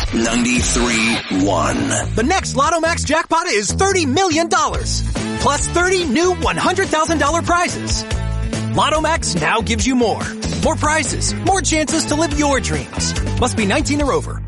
93.1. The next Lotto Max jackpot is $30 million. Plus 30 new $100,000 prizes. Lotto Max now gives you more. More prizes, more chances to live your dreams. Must be 19 or over.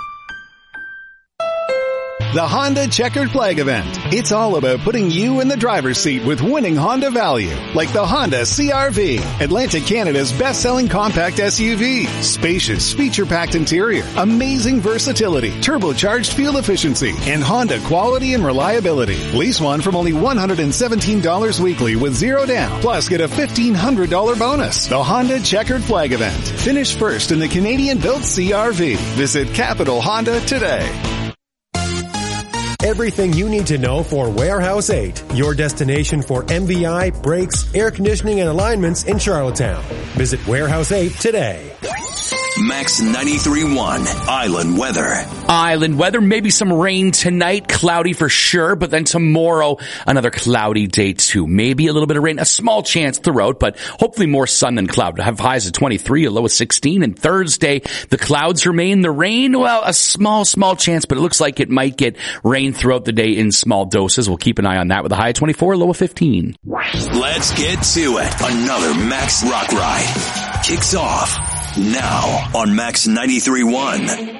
The Honda Checkered Flag Event. It's all about putting you in the driver's seat with winning Honda value, like the Honda CR-V, Atlantic Canada's best-selling compact SUV. Spacious, feature-packed interior, amazing versatility, turbocharged fuel efficiency, and Honda quality and reliability. Lease one from only $117 weekly with zero down. Plus, get a $1,500 bonus. The Honda Checkered Flag Event. Finish first in the Canadian-built CR-V. Visit Capital Honda today. Everything you need to know for Warehouse 8, your destination for MVI, brakes, air conditioning, and alignments in Charlottetown. Visit Warehouse 8 today. Max 93.1 Island weather. Island weather, maybe some rain tonight, cloudy for sure, but then tomorrow, another cloudy day too. Maybe a little bit of rain, a small chance throughout, but hopefully more sun than cloud. We'll have highs of 23, a low of 16, and Thursday, the clouds remain. The rain, well, a small chance, but it looks like it might get rain throughout the day in small doses. We'll keep an eye on that with a high of 24, low of 15. Let's get to it. Another Max Rock Ride kicks off now on Max 93.1.